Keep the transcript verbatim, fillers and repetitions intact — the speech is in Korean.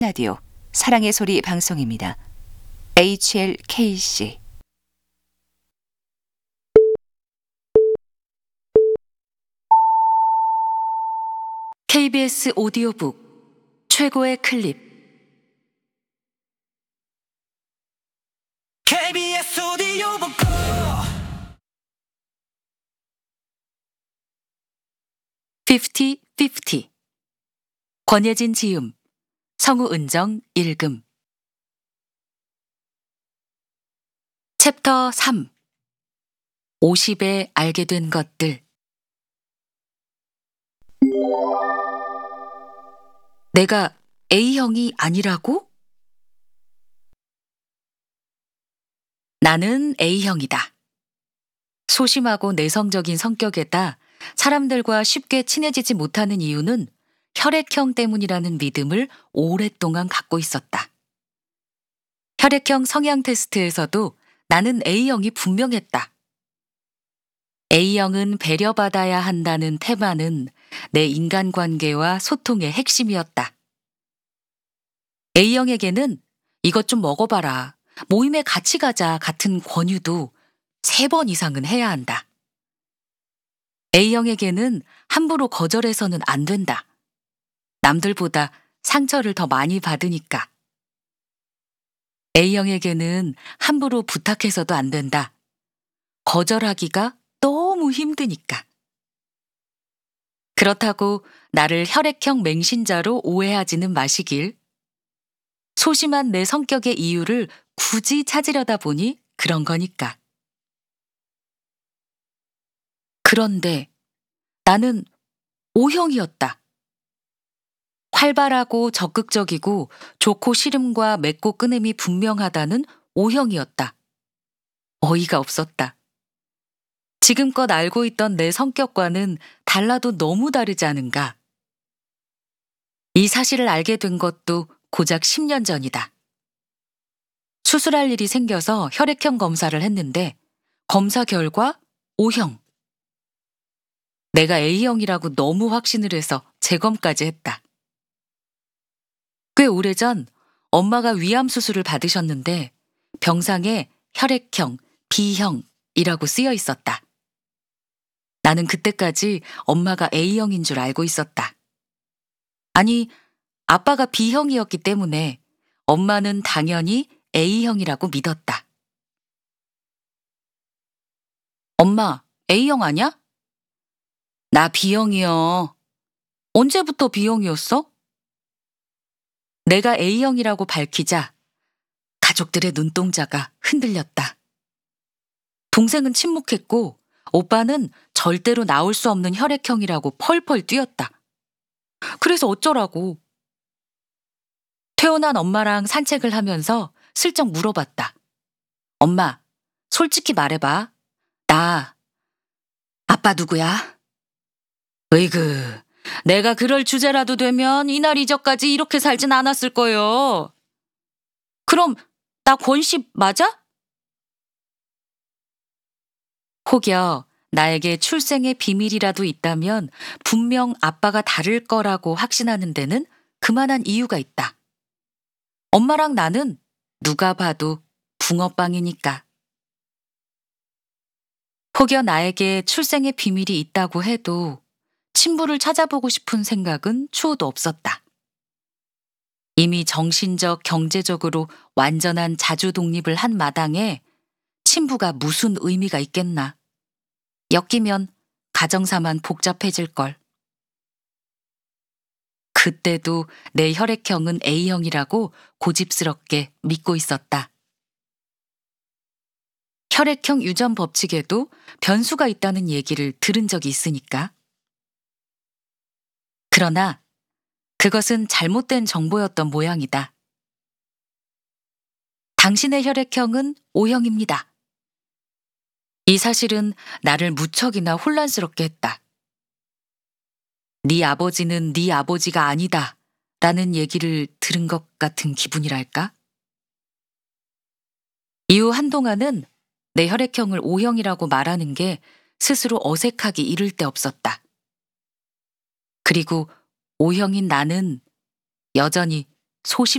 라디오 사랑의 소리 방송입니다. 에이치엘케이씨 케이비에스 오디오북 최고의 클립. 케이비에스 오디오북 피프티 피프티 권예진 지음, 성우 은정 읽음. 챕터 삼. 오십에 알게 된 것들. 내가 A형이 아니라고? 나는 A형이다. 소심하고 내성적인 성격에다 사람들과 쉽게 친해지지 못하는 이유는 혈액형 때문이라는 믿음을 오랫동안 갖고 있었다. 혈액형 성향 테스트에서도 나는 A형이 분명했다. A형은 배려받아야 한다는 테마는 내 인간관계와 소통의 핵심이었다. A형에게는 이것 좀 먹어봐라, 모임에 같이 가자 같은 권유도 세 번 이상은 해야 한다. A형에게는 함부로 거절해서는 안 된다. 남들보다 상처를 더 많이 받으니까. A형에게는 함부로 부탁해서도 안 된다. 거절하기가 너무 힘드니까. 그렇다고 나를 혈액형 맹신자로 오해하지는 마시길. 소심한 내 성격의 이유를 굳이 찾으려다 보니 그런 거니까. 그런데 나는 O형이었다. 활발하고 적극적이고 좋고 싫음과 맺고 끊음이 분명하다는 O형이었다. 어이가 없었다. 지금껏 알고 있던 내 성격과는 달라도 너무 다르지 않은가. 이 사실을 알게 된 것도 고작 십 년 전이다. 수술할 일이 생겨서 혈액형 검사를 했는데 검사 결과 O형. 내가 A형이라고 너무 확신을 해서 재검까지 했다. 꽤 오래전 엄마가 위암 수술을 받으셨는데 병상에 혈액형 B형이라고 쓰여 있었다. 나는 그때까지 엄마가 A형인 줄 알고 있었다. 아니, 아빠가 B형이었기 때문에 엄마는 당연히 A형이라고 믿었다. 엄마, A형 아냐? 나 B형이요. 언제부터 B형이었어? 내가 A형이라고 밝히자 가족들의 눈동자가 흔들렸다. 동생은 침묵했고 오빠는 절대로 나올 수 없는 혈액형이라고 펄펄 뛰었다. 그래서 어쩌라고. 퇴원한 엄마랑 산책을 하면서 슬쩍 물어봤다. 엄마, 솔직히 말해봐. 나 아빠 누구야? 으이그, 내가 그럴 주제라도 되면 이날 이전까지 이렇게 살진 않았을 거요. 그럼 나 권씨 맞아? 혹여 나에게 출생의 비밀이라도 있다면 분명 아빠가 다를 거라고 확신하는 데는 그만한 이유가 있다. 엄마랑 나는 누가 봐도 붕어빵이니까. 혹여 나에게 출생의 비밀이 있다고 해도 친부를 찾아보고 싶은 생각은 추호도 없었다. 이미 정신적, 경제적으로 완전한 자주 독립을 한 마당에 친부가 무슨 의미가 있겠나. 엮이면 가정사만 복잡해질걸. 그때도 내 혈액형은 A형이라고 고집스럽게 믿고 있었다. 혈액형 유전 법칙에도 변수가 있다는 얘기를 들은 적이 있으니까. 그러나 그것은 잘못된 정보였던 모양이다. 당신의 혈액형은 O형입니다. 이 사실은 나를 무척이나 혼란스럽게 했다. 네 아버지는 네 아버지가 아니다 라는 얘기를 들은 것 같은 기분이랄까? 이후 한동안은 내 혈액형을 O형이라고 말하는 게 스스로 어색하기 이를 데 없었다. 그리고 O형인 나는 여전히 소심